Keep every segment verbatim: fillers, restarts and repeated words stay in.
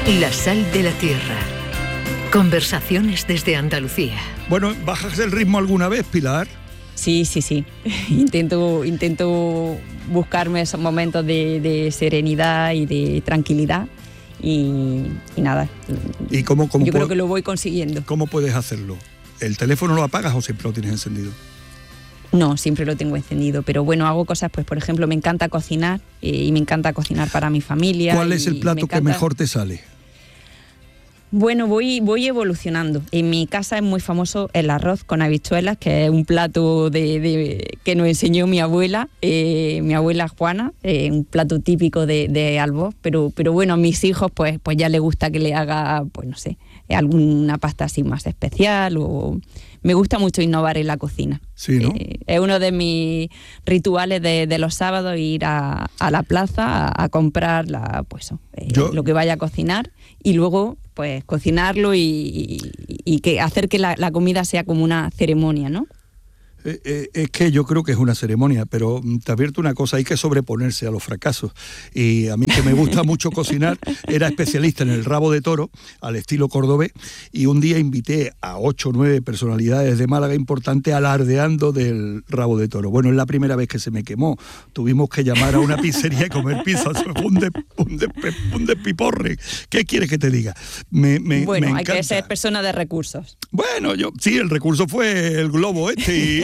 La sal de la tierra. Conversaciones desde Andalucía. Bueno, ¿bajas el ritmo alguna vez, Pilar? Sí, sí, sí. Intento, intento buscarme esos momentos de, de serenidad y de tranquilidad y, y nada. ¿Y cómo, cómo Yo creo puedo, que lo voy consiguiendo. ¿Cómo puedes hacerlo? ¿El teléfono lo apagas o siempre lo tienes encendido? No, siempre lo tengo encendido, pero bueno, hago cosas, pues por ejemplo, me encanta cocinar eh, y me encanta cocinar para mi familia. ¿Cuál es el me plato que encanta... mejor te sale? Bueno, voy, voy evolucionando. En mi casa es muy famoso el arroz con habichuelas, que es un plato de, de, que nos enseñó mi abuela, eh, mi abuela Juana, eh, un plato típico de, de Albós, pero, pero bueno, a mis hijos pues, pues ya les gusta que le haga, pues no sé, alguna pasta así más especial o... Me gusta mucho innovar en la cocina. Sí, ¿no? Eh, es uno de mis rituales de, de los sábados, ir a, a la plaza a, a comprar la, pues, eh, Yo... lo que vaya a cocinar y luego pues cocinarlo y, y, y que hacer que la, la comida sea como una ceremonia, ¿no? Eh, eh, es que yo creo que es una ceremonia, pero te advierto una cosa, hay que sobreponerse a los fracasos. Y a mí, que me gusta mucho cocinar, era especialista en el rabo de toro, al estilo cordobés, y un día invité a ocho o nueve personalidades de Málaga importantes alardeando del rabo de toro. Bueno, es la primera vez que se me quemó. Tuvimos que llamar a una pizzería y comer pizza. Un, de, un, de, un despiporre. ¿Qué quieres que te diga? Me, me, bueno, me hay que ser persona de recursos. Bueno, yo sí, el recurso fue el globo este y...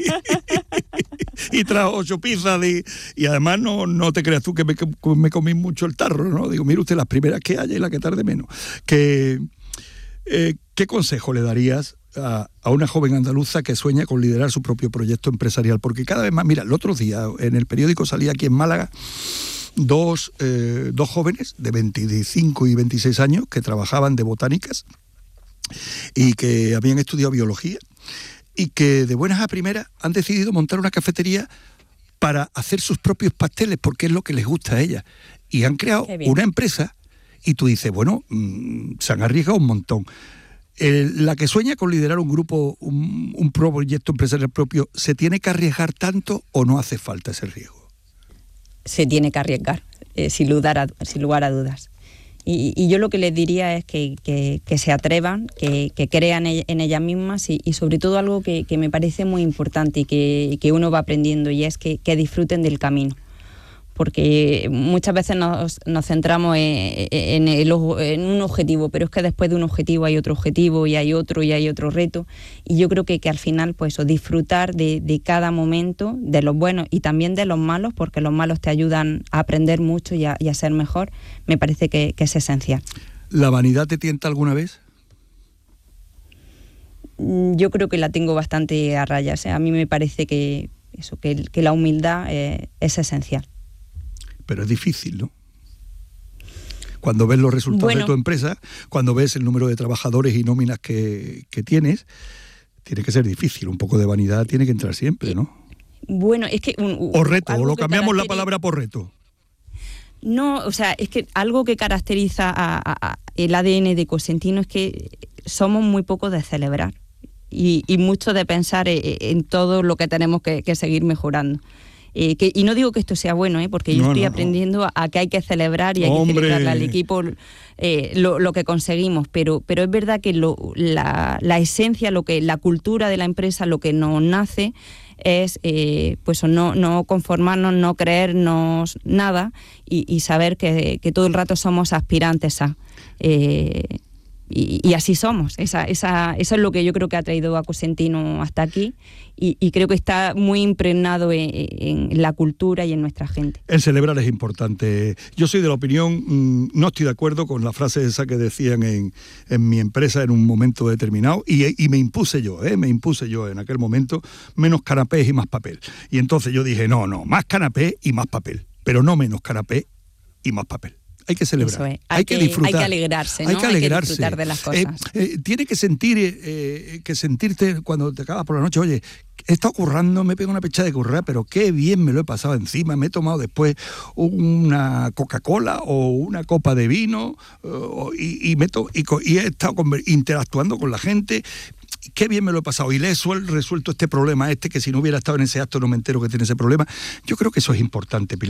y trajo ocho pizzas y, y además no, no te creas tú que me, que me comí mucho el tarro, ¿no? Digo, mire usted, las primeras que haya y las que tarde menos. Que, eh, ¿Qué consejo le darías a, a una joven andaluza que sueña con liderar su propio proyecto empresarial? Porque cada vez más, mira, el otro día en el periódico salía aquí en Málaga dos, eh, dos jóvenes de veinticinco y veintiséis años que trabajaban de botánicas y que habían estudiado biología y que de buenas a primeras han decidido montar una cafetería para hacer sus propios pasteles, porque es lo que les gusta a ellas. Y han creado una empresa, y tú dices, bueno, mmm, se han arriesgado un montón. Eh, la que sueña con liderar un grupo, un, un proyecto empresarial propio, ¿se tiene que arriesgar tanto o no hace falta ese riesgo? Se tiene que arriesgar, eh, sin, lugar a, sin lugar a dudas. Y, y yo lo que les diría es que, que, que se atrevan, que, que crean en ellas mismas y, y sobre todo algo que, que me parece muy importante y que, que uno va aprendiendo, y es que, que disfruten del camino. Porque muchas veces nos, nos centramos en, en, el, en un objetivo, pero es que después de un objetivo hay otro objetivo y hay otro y hay otro reto. Y yo creo que, que al final, pues eso, disfrutar de, de cada momento, de los buenos y también de los malos, porque los malos te ayudan a aprender mucho y a, y a ser mejor, me parece que, que es esencial. ¿La vanidad te tienta alguna vez? Yo creo que la tengo bastante a rayas, ¿eh? A mí me parece que, eso, que, que la humildad eh, es esencial. Pero es difícil, ¿no? Cuando ves los resultados bueno. de tu empresa, cuando ves el número de trabajadores y nóminas que, que tienes, tiene que ser difícil. Un poco de vanidad tiene que entrar siempre, ¿no? Bueno, es que... Un, o reto, o lo cambiamos la palabra por reto. No, o sea, es que algo que caracteriza a, a, a el A D N de Cosentino es que somos muy poco de celebrar y, y mucho de pensar en, en todo lo que tenemos que, que seguir mejorando. Eh, que, y no digo que esto sea bueno, ¿eh? Porque yo no, estoy no, aprendiendo a, a que hay que celebrar y hay ¡Hombre! que celebrarle al equipo eh, lo, lo que conseguimos, pero, pero es verdad que lo, la, la esencia, lo que la cultura de la empresa, lo que nos nace es eh, pues no, no conformarnos, no creernos nada y, y saber que, que todo el rato somos aspirantes a... Eh, Y, y así somos, esa, esa, eso es lo que yo creo que ha traído a Cosentino hasta aquí y, y creo que está muy impregnado en, en la cultura y en nuestra gente. El celebrar es importante. Yo soy de la opinión, mmm, no estoy de acuerdo con la frase esa que decían en, en mi empresa en un momento determinado y, y me impuse yo, ¿eh? me impuse yo en aquel momento menos canapés y más papel. Y entonces yo dije, no, no, más canapé y más papel, pero no menos canapé y más papel. Hay que celebrar, hay, hay que, que disfrutar. Hay que alegrarse, ¿no? Hay que alegrarse. Hay que disfrutar de las cosas. Eh, eh, tiene que sentir, eh, que sentirte cuando te acabas por la noche, oye, he estado currando, me pego una pechada de currar, pero qué bien me lo he pasado encima, me he tomado después una Coca-Cola o una copa de vino uh, y, y, me to- y, y he estado con, interactuando con la gente. Qué bien me lo he pasado y le he resuelto este problema este, que si no hubiera estado en ese acto no me entero que tiene ese problema. Yo creo que eso es importante, Pilar.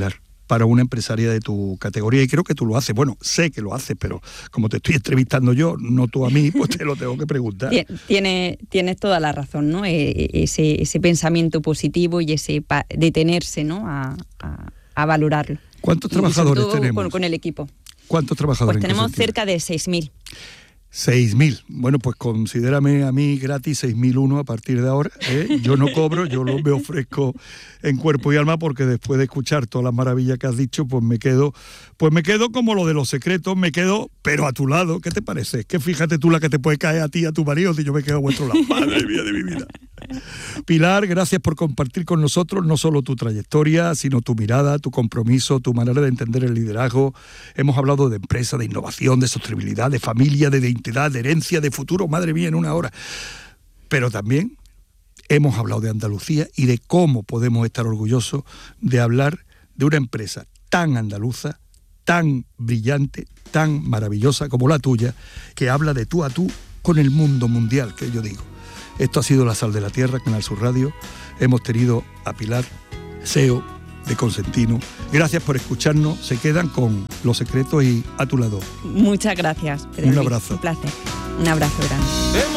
para una empresaria de tu categoría, y creo que tú lo haces. Bueno, sé que lo haces, pero como te estoy entrevistando yo, no tú a mí, pues te lo tengo que preguntar. Tiene, tienes toda la razón, ¿no? Ese, ese pensamiento positivo y ese pa- detenerse, ¿no? A, a, a valorarlo. ¿Cuántos trabajadores tenemos? Con, con el equipo. ¿Cuántos trabajadores? Pues tenemos cerca de seis mil. seis mil. Bueno, pues considérame a mí gratis seis mil uno a partir de ahora. ¿eh? Yo no cobro, yo lo me ofrezco en cuerpo y alma, porque después de escuchar todas las maravillas que has dicho, pues me quedo, pues me quedo como lo de los secretos, me quedo, pero a tu lado. ¿Qué te parece? Es que fíjate tú la que te puede caer a ti y a tu marido si yo me quedo a vuestro lado. Madre mía de mi vida. Pilar, gracias por compartir con nosotros no solo tu trayectoria, sino tu mirada, tu compromiso, tu manera de entender el liderazgo. Hemos hablado de empresa, de innovación, de sostenibilidad, de familia, de identidad, de herencia, de futuro, madre mía, en una hora. Pero también hemos hablado de Andalucía y de cómo podemos estar orgullosos de hablar de una empresa tan andaluza, tan brillante, tan maravillosa como la tuya, que habla de tú a tú con el mundo mundial, que yo digo. Esto ha sido La Sal de la Tierra, Canal Sur Radio. Hemos tenido a Pilar, C E O de Consentino. Gracias por escucharnos. Se quedan con Los Secretos y A tu lado. Muchas gracias, Pedro Un Luis. abrazo. Un placer. Un abrazo grande.